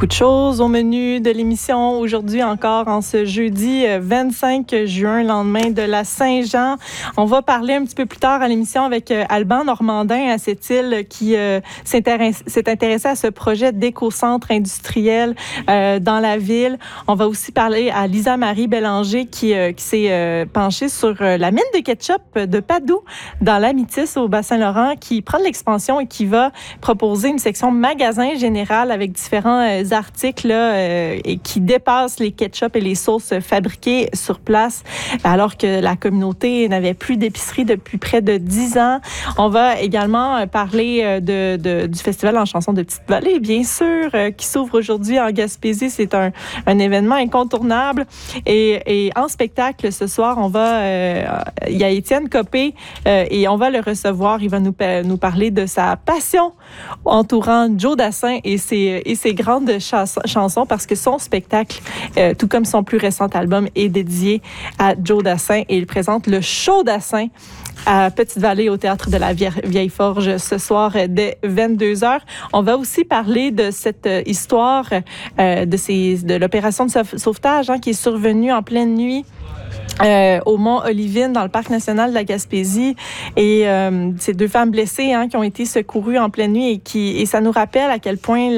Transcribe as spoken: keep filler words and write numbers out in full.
Beaucoup de choses au menu de l'émission aujourd'hui encore en ce jeudi vingt-cinq juin, lendemain de la Saint-Jean. On va parler un petit peu plus tard à l'émission avec Alban Normandin à cette île qui euh, s'intéresse, s'est intéressé à ce projet d'éco-centre industriel euh, dans la ville. On va aussi parler à Lisa-Marie Bélanger qui, euh, qui s'est euh, penchée sur euh, la mine de ketchup de Padoue dans la Métis au Bas-Saint-Laurent qui prend de l'expansion et qui va proposer une section magasin général avec différents euh, articles là, euh, et qui dépassent les ketchup et les sauces fabriquées sur place alors que la communauté n'avait plus d'épicerie depuis près de dix ans. On va également parler de, de, du festival en chanson de Petite-Vallée, bien sûr, euh, qui s'ouvre aujourd'hui en Gaspésie. C'est un, un événement incontournable. Et, et en spectacle, ce soir, on va, euh, il y a Étienne Copé euh, et on va le recevoir. Il va nous, nous parler de sa passion entourant Joe Dassin et ses, et ses grandes chansons parce que son spectacle, euh, tout comme son plus récent album, est dédié à Joe Dassin et il présente le show Dassin à Petite-Vallée au Théâtre de la Vieille Forge ce soir dès vingt-deux heures. On va aussi parler de cette histoire euh, de, ces, de l'opération de sauvetage hein, qui est survenue en pleine nuit Euh, au Mont Olivine, dans le parc national de la Gaspésie. Et euh, ces deux femmes blessées hein, qui ont été secourues en pleine nuit et, qui, et ça nous rappelle à quel point